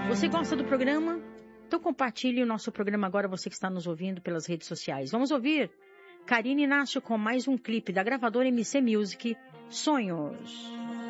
Você gosta do programa? Então compartilhe o nosso programa agora, você que está nos ouvindo pelas redes sociais. Vamos ouvir Karine Inácio com mais um clipe da gravadora MC Music, Sonhos.